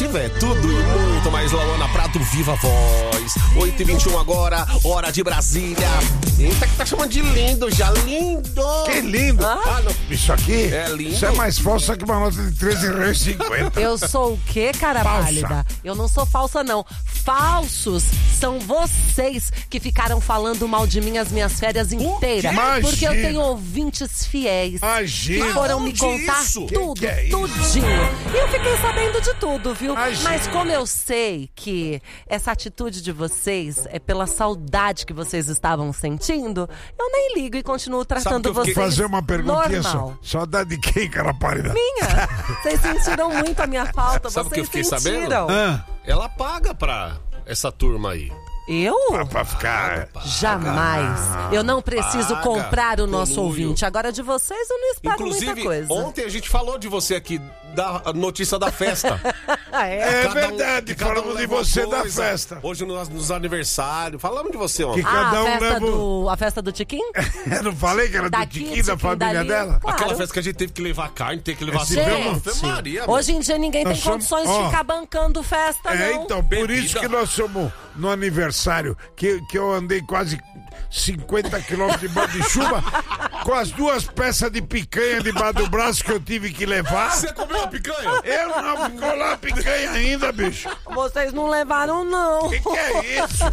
tiver tudo e muito mais, Lauana Prado, Viva Voz. 8h21 agora, hora de Brasília. Eita, que tá chamando de lindo já, lindo. Que lindo. Não. Isso aqui É lindo. Isso é mais falso que uma nota de R$13,50. Eu sou o quê, cara Falsa. pálida? Eu não sou falsa, não. Falsos são vocês que ficaram falando mal de mim as minhas férias inteiras. Imagina. Porque eu tenho ouvintes fiéis Imagina. que foram me Onde contar isso? tudo, Que é isso? tudinho. E eu fiquei sabendo de tudo, viu? Imagina. Mas como eu sei que essa atitude de vocês é pela saudade que vocês estavam sentindo, eu nem ligo e continuo tratando que eu fiquei- vocês Fazer uma perguntinha só. normal. Saudade de quem, cara pálida? Minha! Vocês sentiram muito a minha falta, Sabe o que eu vocês fiquei sentiram. Ah, Ela paga pra essa turma aí. Eu? pra ficar... Jamais. Eu não preciso paga, comprar o nosso conluio. ouvinte. Agora de vocês eu não espero muita Inclusive, coisa. ontem a gente falou de você aqui, da notícia da festa. É Cada verdade, cada falamos de leva uma você da coisa. festa. Hoje nos aniversários. Falamos de você ontem. Que cada um leva... A festa do Tiquim? Eu não falei que era do Daqui, Tiquinho, da Tiquinho, família dali. dela? Claro. Aquela festa que a gente teve que levar carne, teve que levar Esse Gente, Ave Maria, hoje em dia ninguém tem Nós somos- condições de ó. ficar bancando festa, É, não. então, por Bebida. isso que nós somos no aniversário, que eu andei quase 50 quilômetros debaixo de chuva, com as 2 peças de picanha debaixo do braço que eu tive que levar. Você comeu uma picanha? Eu não ficou lá a picanha ainda, bicho. Vocês não levaram, não. O que é isso?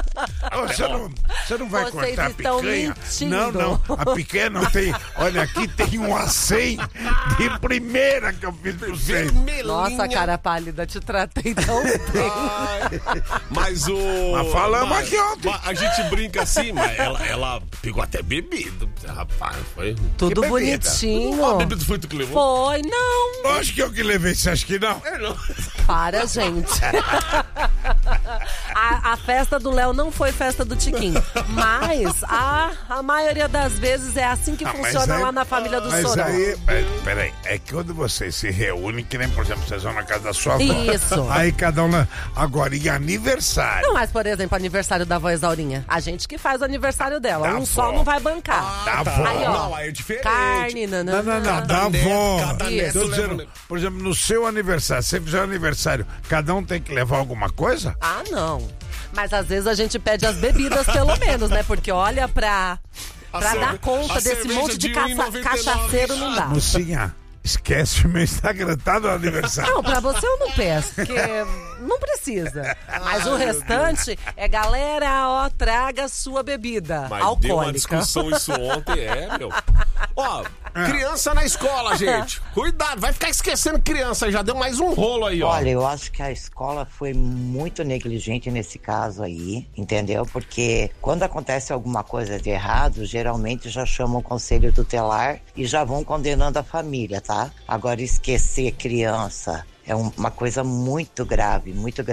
Você não vai Vocês cortar a estão picanha? mentindo. Não. A picanha não tem. Olha, aqui tem um A100 de primeira que eu fiz pra vocês. Vermelhinha. Nossa, cara pálida, te tratei tão bem. Ai, mas o... Mas falamos aqui ontem. A gente brinca assim, mas ela pegou até bebido. Rapaz, foi... Tudo Que bebida? bonitinho. A bebida foi tu que levou? Foi, não. Lógico que eu que levei, você acha que não? É, não. Para, gente. A festa do Léo não foi festa do Tiquinho. Mas a maioria das vezes é assim que mas funciona aí- lá na família do Mas Sorão. aí, peraí, é que quando vocês se reúnem, que nem, por exemplo, vocês vão na casa da sua avó. Isso. Aí cada um... Agora, em aniversário... Não, mas, por exemplo, aniversário da avó Exaurinha. A gente que faz o aniversário dela. Da Um avó. só não vai bancar. Da avó. Aí, ó. Não, aí é diferente. Carne, Não, da neto, avó. cada neto Tô leva dizendo, um- por exemplo, no seu aniversário, se você fizer aniversário, cada um tem que levar alguma coisa? Ah, não. Mas às vezes a gente pede as bebidas, pelo menos, né? Porque olha, pra dar conta a desse cerveja monte de de 1,99. cachaceiro não dá. Mocinha, esquece o meu Instagram, tá do aniversário. Não, pra você eu não peço, porque não precisa. Mas o restante é, galera, ó, traga sua bebida Mas deu uma alcoólica. discussão isso ontem, meu. Ó, criança na escola, gente. Cuidado, vai ficar esquecendo criança. Já deu mais um rolo aí, ó. Olha, eu acho que a escola foi muito negligente nesse caso aí, entendeu? Porque quando acontece alguma coisa de errado, geralmente já chamam o conselho tutelar e já vão condenando a família, tá? Agora, esquecer criança é uma coisa muito grave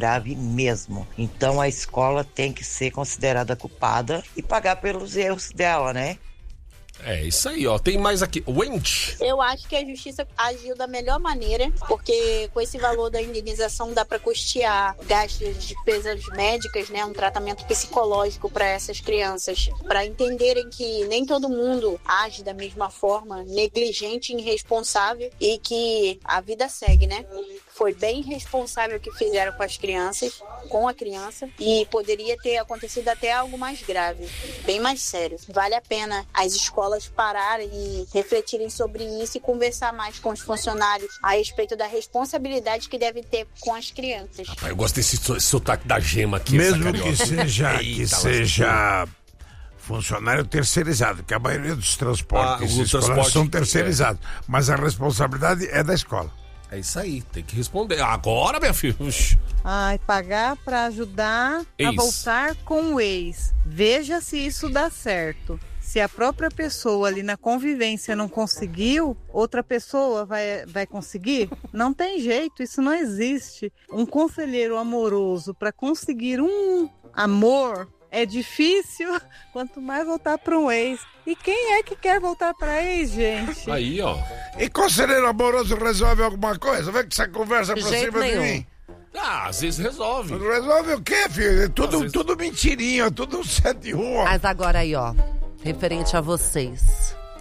mesmo. Então a escola tem que ser considerada culpada e pagar pelos erros dela, né? É isso aí, ó. Tem mais aqui. Wendy. Eu acho que a justiça agiu da melhor maneira, porque com esse valor da indenização dá para custear gastos de despesas médicas, né, um tratamento psicológico para essas crianças, para entenderem que nem todo mundo age da mesma forma, negligente e irresponsável, e que a vida segue, né? Foi bem irresponsável o que fizeram com as crianças, com a criança, e poderia ter acontecido até algo mais grave, bem mais sério. Vale a pena as escolas pararem e refletirem sobre isso e conversar mais com os funcionários a respeito da responsabilidade que devem ter com as crianças. Rapaz, eu gosto desse sotaque da Gema aqui. Mesmo essa que carioca. seja, seja funcionário terceirizado, que a maioria dos transportes o escolares transporte, são terceirizados, mas a responsabilidade é da escola. É isso aí, tem que responder. Agora, minha filha. Ux. Ai, pagar pra ajudar a Ex. voltar com o ex. Veja se isso dá certo. Se a própria pessoa ali na convivência não conseguiu, outra pessoa vai conseguir? Não tem jeito, isso não existe. Um conselheiro amoroso para conseguir um amor é difícil, quanto mais voltar para um ex. E quem é que quer voltar para ex, gente? Aí, ó. E conselheiro amoroso resolve alguma coisa? Vem com essa conversa De pra jeito cima nenhum. de mim. Ah, às vezes resolve. Resolve o quê, filho? É tudo, Às vezes- tudo mentirinha, tudo 7-1, ó. Mas agora aí, ó, referente a vocês.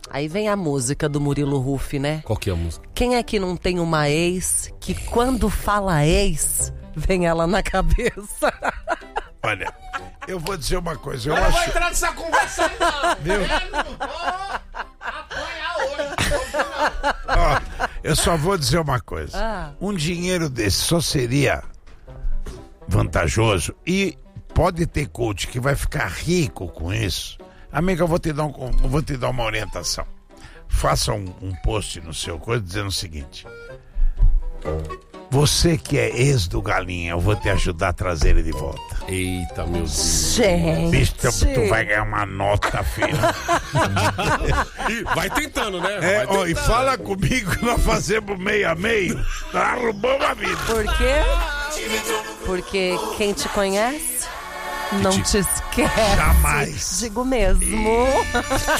Aí vem a música do Murilo Huff, né? Qual que é a música? Quem é que não tem uma ex que quando fala ex, vem ela na cabeça? Olha, eu vou dizer uma coisa. Eu não vou acho... entrar nessa conversa aí, não. Viu? Eu não vou apanhar hoje. Ó, eu só vou dizer uma coisa. Um dinheiro desse só seria vantajoso e pode ter coach que vai ficar rico com isso. Amiga, eu vou te dar uma orientação. Faça um post no seu coisa dizendo o seguinte: você que é ex do Galinha, eu vou te ajudar a trazer ele de volta. Eita, meu Deus. Gente. Bicho, tu vai ganhar uma nota, filho. Vai tentando, né? Ó, e fala comigo que nós fazemos meio a meio. Arrumamos a vida. Por quê? Porque quem te conhece não te esquece. Jamais. Digo mesmo.